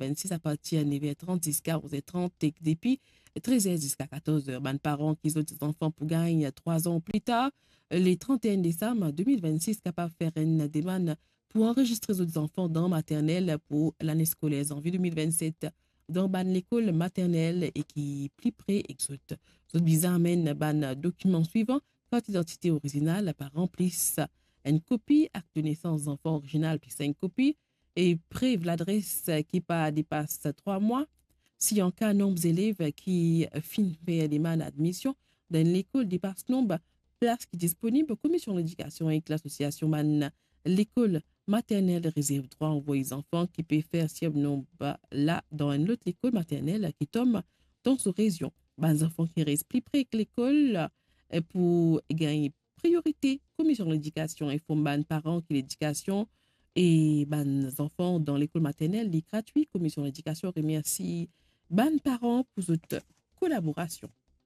2026 à partir de 9h30 jusqu'à 11h30 et depuis 13h jusqu'à 14h. Les parents qui ont des enfants pour gagner 3 ans plus tard, les 31 décembre 2026, capables de faire une demande pour enregistrer les enfants dans maternelle pour l'année scolaire en 2027 dans l'école maternelle et qui plus près exote. Ce bizarre amène ban document suivant carte d'identité originale par remplisse une copie acte de naissance d'enfant original puis 5 copies et préve l'adresse qui pas dépasse 3 mois. Si en cas nombre d'élèves qui finissent faire des demandes d'admission dans l'école dépasse nombre place qui est disponible, commission de l'éducation avec l'association man l'école maternelle réserve droit à envoyer les enfants qui peuvent faire si nombre là dans une autre école maternelle qui tombe dans cette région. Les enfants qui restent plus près que l'école pour gagner priorité, commission de l'éducation informe les parents que l'éducation et les enfants dans l'école maternelle est gratuit. Commission de l'éducation remercie les parents pour cette collaboration.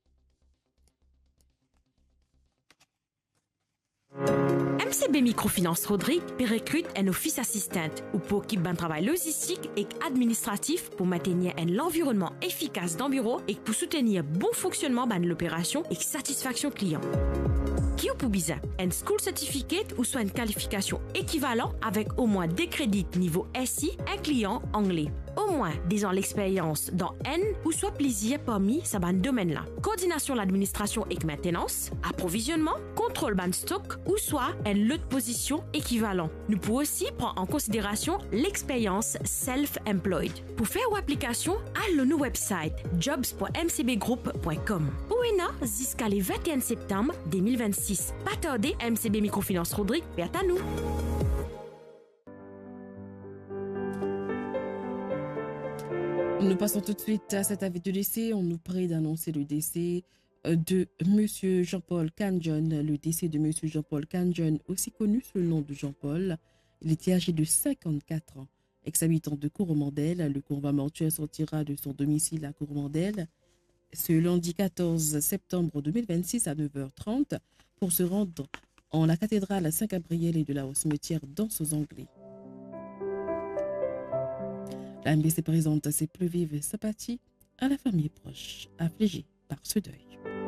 MCB Microfinance Rodrigue recrute un office assistante ou pour qui un travail logistique et administratif pour maintenir un environnement efficace dans le bureau et pour soutenir bon fonctionnement de l'opération et satisfaction client. Qui ou pour bizarre, un school certificate ou soit une qualification équivalente avec au moins des crédits niveau SI, un client anglais. Au moins, disons l'expérience dans N ou soit plaisir parmi ce domaine-là. Coordination de l'administration et maintenance, approvisionnement, contrôle ban stock ou soit une autre position équivalent. Nous pouvons aussi prendre en considération l'expérience self-employed. Pour faire une application, allez au website jobs.mcbgroup.com. Ou jusqu'à le 21 septembre 2026. Pas tarder, MCB Microfinance Rodrigue, perd à nous. Nous passons tout de suite à cet avis de décès. On nous prie d'annoncer le décès de M. Jean-Paul Kanjon. Le décès de M. Jean-Paul Kanjon, aussi connu sous le nom de Jean-Paul. Il était âgé de 54 ans. Ex-habitant de Coromandel, le convoi mortuaire sortira de son domicile à Coromandel ce lundi 14 septembre 2026 à 9h30 pour se rendre en la cathédrale Saint-Gabriel et de la au cimetière d'Anse-aux-Anglais. La MBC présente ses plus vives sympathies à la famille proche, affligée par ce deuil.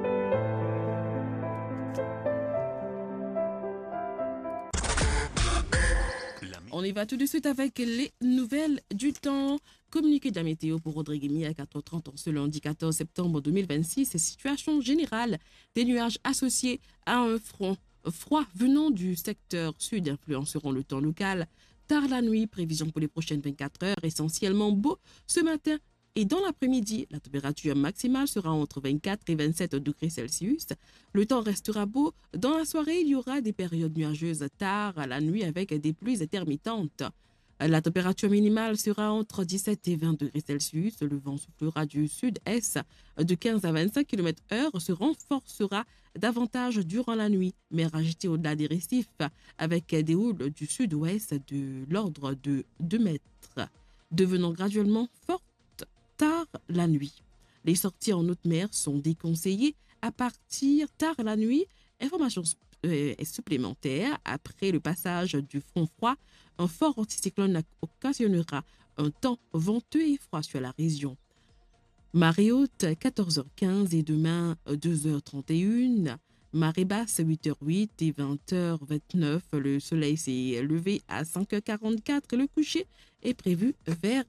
On y va tout de suite avec les nouvelles du temps. Communiqué de la météo pour Rodrigue à 4h30 ce lundi 14 septembre 2026. Situation générale des nuages associés à un front froid venant du secteur sud influenceront le temps local. Tard la nuit, prévision pour les prochaines 24 heures, essentiellement beau ce matin et dans l'après-midi. La température maximale sera entre 24 et 27 degrés Celsius. Le temps restera beau. Dans la soirée, il y aura des périodes nuageuses tard à la nuit avec des pluies intermittentes. La température minimale sera entre 17 et 20 degrés Celsius. Le vent soufflera du sud-est de 15 à 25 km/h, se renforcera davantage durant la nuit, mer agitée au-delà des récifs avec des houles du sud-ouest de l'ordre de 2 mètres, devenant graduellement fortes tard la nuit. Les sorties en haute mer sont déconseillées à partir tard la nuit. Information supplémentaire, après le passage du front froid, un fort anticyclone occasionnera un temps venteux et froid sur la région. Marée haute 14h15 et demain 2h31. Marée basse 8h08 et 20h29. Le soleil s'est levé à 5h44. Le coucher est prévu vers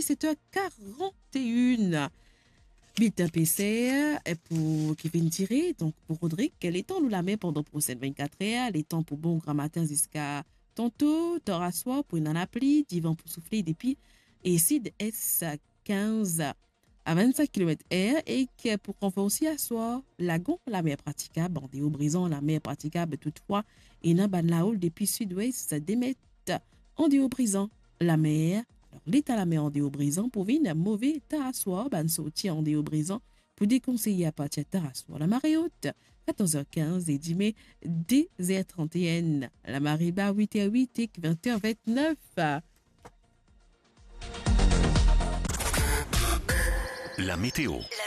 17h41. Bulletin PCR pour Kevin Tiré, donc pour Rodrigue, les temps nous la met pendant pour cette 24 heures, les temps pour bon grand matin jusqu'à tantôt, tard à soir pour une appli, divan pour souffler depuis et Sid S 15 à 25 km/h et pour renforcer à soir, lagon la mer praticable, bandéo brisant la mer praticable toutefois et n'aban la hole depuis sud-ouest d'émettre en déo brisant la mer. Alors, l'état la mer en déo-brisant pour venir mauvais état à soir, ban sorti en déo-brisant pour déconseiller à partir de à soir. La marée haute, 14h15 et 10 mai, 10h31. La marée bas, 8h08 et 20h29. La météo.